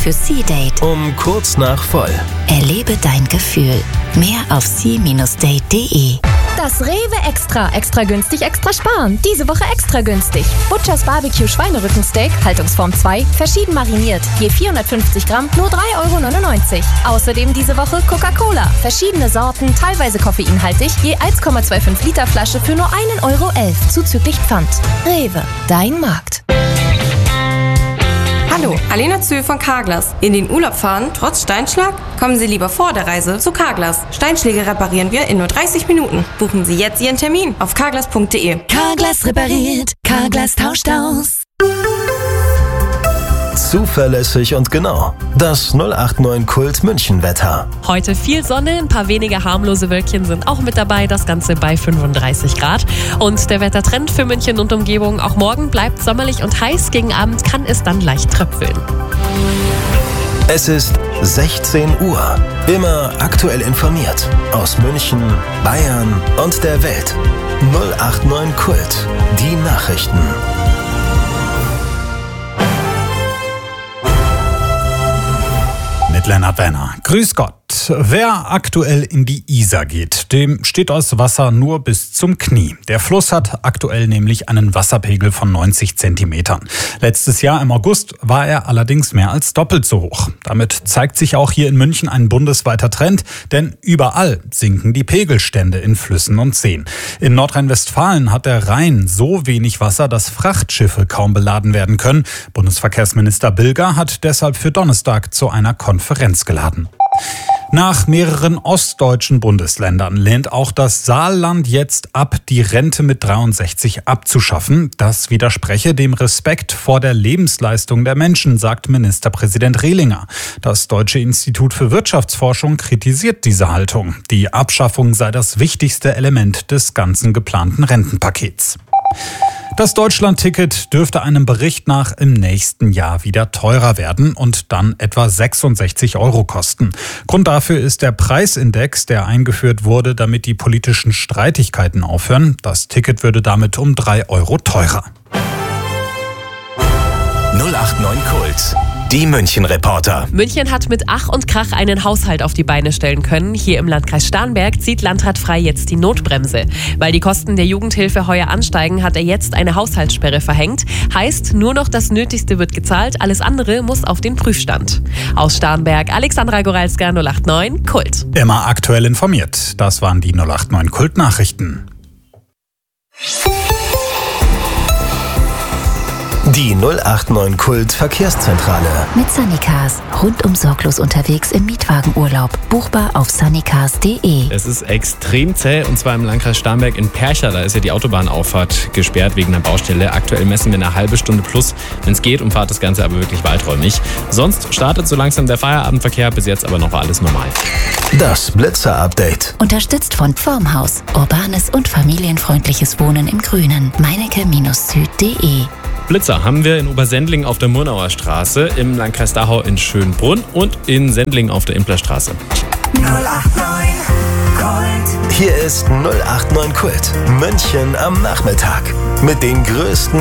für Sea-Date. Um kurz nach voll. Erlebe dein Gefühl. Mehr auf sea-date.de. Das Rewe Extra günstig, extra sparen. Diese Woche extra günstig. Butchers Barbecue Schweinerückensteak, Haltungsform 2, verschieden mariniert. Je 450 Gramm, nur 3,99 €. Außerdem diese Woche Coca-Cola. Verschiedene Sorten, teilweise koffeinhaltig, je 1,25 Liter Flasche für nur 1,11 € zuzüglich Pfand. Rewe, dein Markt. Hallo, Alena Zöhl von Carglass. In den Urlaub fahren, trotz Steinschlag? Kommen Sie lieber vor der Reise zu Carglass. Steinschläge reparieren wir in nur 30 Minuten. Buchen Sie jetzt Ihren Termin auf carglass.de. Carglass repariert, Carglass tauscht aus. Zuverlässig und genau. Das 089 Kult München Wetter. Heute viel Sonne, ein paar wenige harmlose Wölkchen sind auch mit dabei, das Ganze bei 35 Grad. Und der Wettertrend für München und Umgebung, auch morgen bleibt sommerlich und heiß, gegen Abend kann es dann leicht tröpfeln. Es ist 16 Uhr. Immer aktuell informiert. Aus München, Bayern und der Welt. 089 Kult. Die Nachrichten. Mit Lennart Werner. Grüß Gott. Wer aktuell in die Isar geht, dem steht das Wasser nur bis zum Knie. Der Fluss hat aktuell nämlich einen Wasserpegel von 90 Zentimetern. Letztes Jahr im August war er allerdings mehr als doppelt so hoch. Damit zeigt sich auch hier in München ein bundesweiter Trend, denn überall sinken die Pegelstände in Flüssen und Seen. In Nordrhein-Westfalen hat der Rhein so wenig Wasser, dass Frachtschiffe kaum beladen werden können. Bundesverkehrsminister Bilger hat deshalb für Donnerstag zu einer Konferenz geladen. Nach mehreren ostdeutschen Bundesländern lehnt auch das Saarland jetzt ab, die Rente mit 63 abzuschaffen. Das widerspreche dem Respekt vor der Lebensleistung der Menschen, sagt Ministerpräsident Rehlinger. Das Deutsche Institut für Wirtschaftsforschung kritisiert diese Haltung. Die Abschaffung sei das wichtigste Element des ganzen geplanten Rentenpakets. Das Deutschland-Ticket dürfte einem Bericht nach im nächsten Jahr wieder teurer werden und dann etwa 66 € kosten. Grund dafür ist der Preisindex, der eingeführt wurde, damit die politischen Streitigkeiten aufhören. Das Ticket würde damit um 3 € teurer. 089 Kult. Die München-Reporter. München hat mit Ach und Krach einen Haushalt auf die Beine stellen können. Hier im Landkreis Starnberg zieht Landrat Frey jetzt die Notbremse. Weil die Kosten der Jugendhilfe heuer ansteigen, hat er jetzt eine Haushaltssperre verhängt. Heißt, nur noch das Nötigste wird gezahlt, alles andere muss auf den Prüfstand. Aus Starnberg, Alexandra Goralska, 089 Kult. Immer aktuell informiert. Das waren die 089 Kult-Nachrichten. Die 089 Kult Verkehrszentrale. Mit Sunnycars. Rundum sorglos unterwegs im Mietwagenurlaub. Buchbar auf sunnycars.de. Es ist extrem zäh, und zwar im Landkreis Starnberg in Percha. Da ist ja die Autobahnauffahrt gesperrt wegen einer Baustelle. Aktuell messen wir eine halbe Stunde plus. Wenn es geht, umfahrt das Ganze aber wirklich weiträumig. Sonst startet so langsam der Feierabendverkehr. Bis jetzt aber noch alles normal. Das Blitzer-Update. Unterstützt von Formhaus. Urbanes und familienfreundliches Wohnen im Grünen. Meinecke-süd.de. Blitzer haben wir in Obersendling auf der Murnauer Straße, im Landkreis Dachau in Schönbrunn und in Sendling auf der Implerstraße. 089 Kult. Hier ist 089 Kult. München am Nachmittag. Mit den größten